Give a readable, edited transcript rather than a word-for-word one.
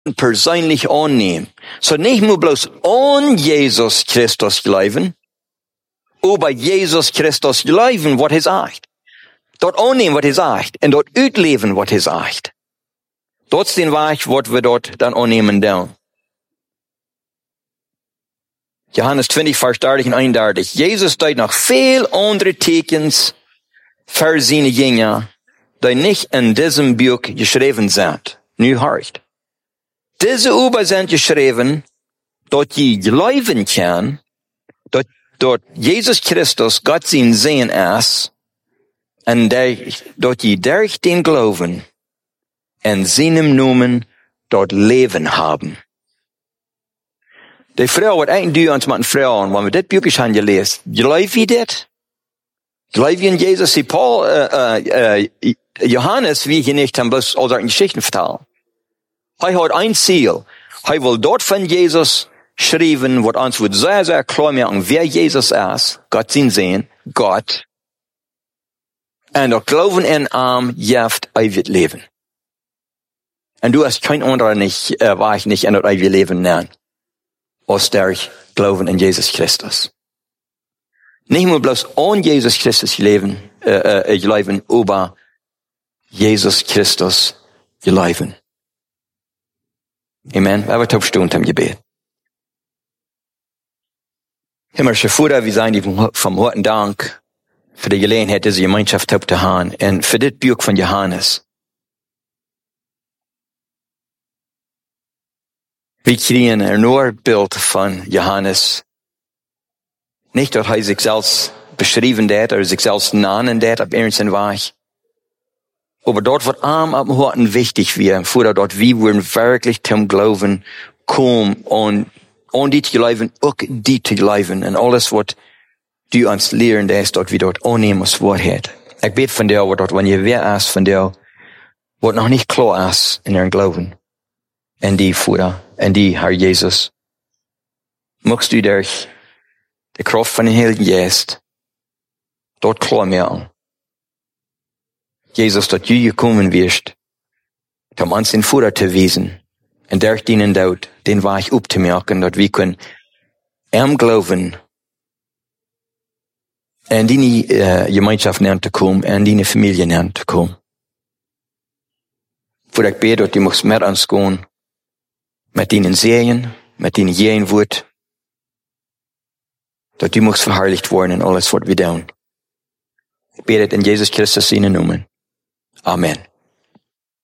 persönlich annehmen. So nicht nur bloß an Jesus Christus glauben, aber Jesus Christus glauben, was er sagt. Dort annehmen, was er sagt, und dort uitleben, was er sagt. Dort ist den Weg, was wir dort dann annehmen sollen. Johannes 20, Vers 30 und 31. Jesus deed noch viel andere Tekens für seine Jünger, die nicht in diesem Buch geschrieben sind. Nu hört. Diese über sind geschrieben, dort je glauben kann, dort Jesus Christus Gott sein Sehen ist, und dort je durch den Glauben in seinem Namen dort Leben haben. Die Frau, wat eigentlich du uns mit den Frauen, wenn wir das Buch haben gelesen, glaub wie das? Glaub wie in Jesus, die Paul, Johannes, wie hier nicht, haben bloß all solche Geschichten vertellen. Er hat ein Ziel. Er will dort von Jesus schreiben, was uns wird sehr, sehr klar machen, wer Jesus ist, Gott sein Sehen, Gott. Und auch Glauben in ihm, jeft ewig Leben. Und du hast kein anderer nicht, war ich nicht in das ewige Leben nennen. Aus der Glauben in Jesus Christus. Nicht nur bloß an Jesus Christus glauben, aber Jesus Christus glauben. Amen. Wir haben Stunde im Gebet. Himmlische Vater, wir sagen dir vom harten Dank für die Gelegenheit, diese Gemeinschaft zu haben und für das Buch von Johannes. Wir kriegen ein nur Bild von Johannes. Nicht, dass er sich selbst beschrieben hat, oder sich selbst nahen hat, auf irgendeinen Weg. Aber dort, was am Harten wichtig wäre, vor dort, wie wir wirklich zum Glauben kommen, und die zu glauben, auch die zu glauben, und alles, was du uns lehren, ist dort, wie dort annehmen, was Wort hat. Ich bete von dir, dort, wenn ihr wer ist von dir, was noch nicht klar ist in ihrem Glauben. En die Vater, en die Herr Jesus, magst du durch die Kraft von den Heiligen Geist dort klar machen. Jesus, dass du gekommen wirst, um uns den Vater zu wiesen, und durch deinen Tod den Weg aufzumerken, dass wir können glauben, in deine Gemeinschaft zu kommen, in deine Familie zu kommen. Vater, ich bete, dass du magst mit uns gehen, mit deinen Sehen, mit deinen Jähen Wort, dass du magst verherrlicht worden in alles, was wir tun. Ich bete in Jesus Christus seinen Namen. Amen.